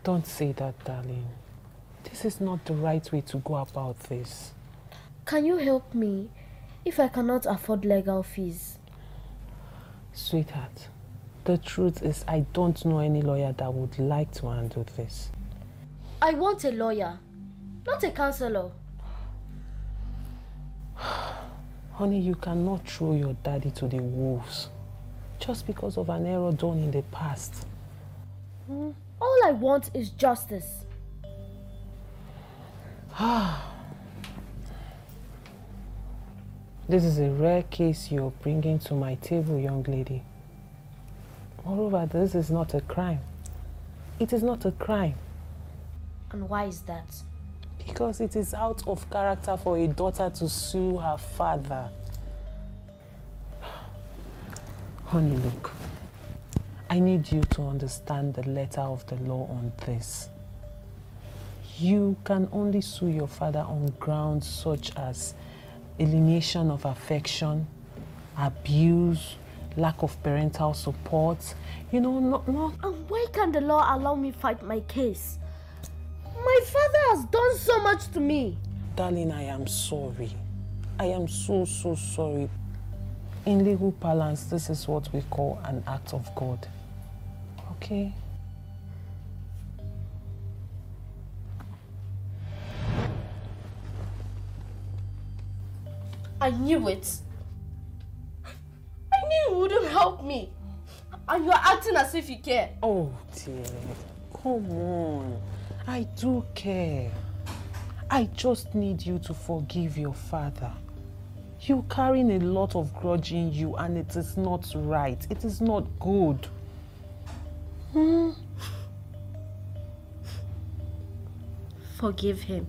Don't say that, darling. This is not the right way to go about this. Can you help me if I cannot afford legal fees? Sweetheart, the truth is I don't know any lawyer that would like to handle this. I want a lawyer, not a counselor. Honey, you cannot throw your daddy to the wolves just because of an error done in the past. All I want is justice. This is a rare case you're bringing to my table, young lady. Moreover, this is not a crime. It is not a crime. And why is that? Because it is out of character for a daughter to sue her father. Honey, look. I need you to understand the letter of the law on this. You can only sue your father on grounds such as alienation of affection, abuse, lack of parental support. You know, no. And why can't the law allow me fight my case? My father has done so much to me. Darling, I am sorry. I am so sorry. In legal parlance, this is what we call an act of God. Okay? I knew it. I knew you wouldn't help me. And you're acting as if you care. Oh dear, come on. I do care. I just need you to forgive your father. You're carrying a lot of grudge in you and it is not right. It is not good. Forgive him.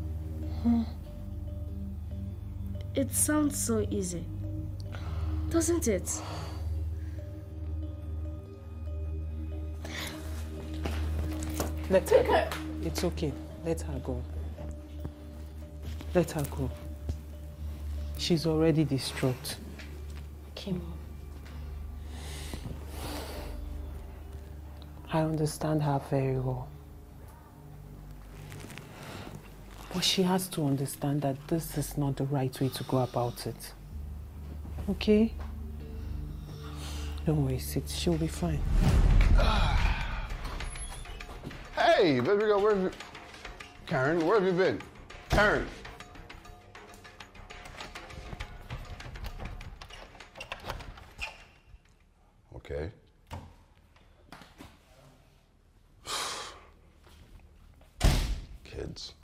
It sounds so easy, doesn't it? Let her go. It's okay. Let her go. Let her go. She's already distraught. Okay, Mom. I understand her very well. But she has to understand that this is not the right way to go about it. Okay? Don't worry, sit. She'll be fine. Hey, baby girl, where have you... Karen, where have you been? Karen. Okay. Kids.